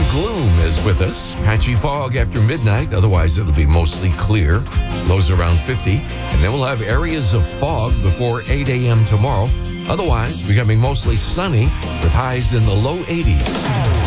gloom is with us. Patchy fog after midnight. Otherwise, it'll be mostly clear. Lows around 50. And then we'll have areas of fog before 8 a.m. tomorrow. Otherwise, becoming mostly sunny with highs in the low 80s.